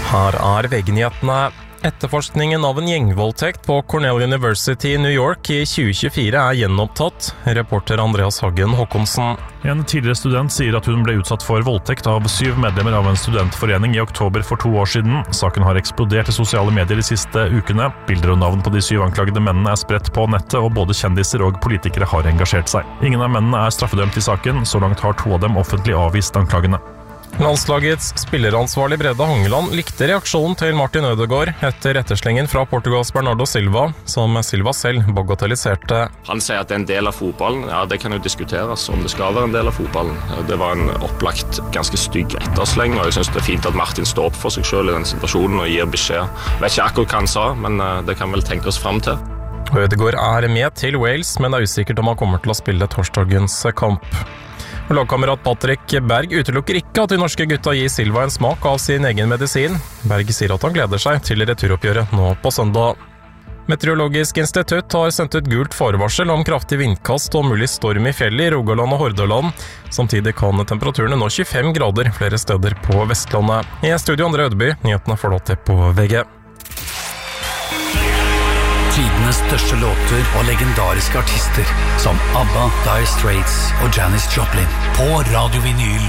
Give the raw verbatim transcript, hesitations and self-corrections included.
Her er V G-nyhetene. Etterforskningen av en gjengvoldtekt på Cornell University i New York i tjue tjuefire er gjenopptatt. Reporter Andreas Hagen Håkonsen. En tidligere student sier at hun ble utsatt for voldtekt av syv medlemmer av en studentforening i oktober for to år siden. Saken har eksplodert i sosiale medier de siste ukene. Bilder og navn på de syv anklagede mennene er spredt på nettet, og både kjendiser og politikere har engasjert seg. Ingen av mennene er straffedømt i saken. Så langt har to av dem offentlig avvist anklagene. Landslagets spilleransvarlig Brede Hangeland likte reaksjonen til Martin Ødegaard etter etterslengen fra Portugals Bernardo Silva, som Silva selv bagatelliserte. Han sier at det er en del av fotballen. Ja, det kan jo diskuteres om det skal være en del av fotballen. Det var en opplagt ganske stygg ettersleng, og jeg synes det er fint at Martin står opp for seg selv i den situasjonen og gir beskjed. Jeg vet ikke akkurat hva han sa, men det kan vel tenke oss frem til. Ødegaard er med til Wales, men det er usikkert om han kommer til å spille torsdagens kamp. Lagkamerat Patrick Berg utelukker ikke at de norske gutta gir Silva en smak av sin egen medisin. Berg sier at han gleder seg til returoppgjøret nå på søndag. Meteorologisk institutt har sendt ut gult forvarsel om kraftig vindkast og mulig storm i fjellet i Rogaland og Hordaland. Samtidig kan temperaturene nå tjuefem grader flere steder på Vestlandet. I studio Andre Ødeby, nyhetene får du til på V G. Tidenes største låter og legendariske artister som ABBA, Dire Straits og Janis Joplin på Radio Vinyl.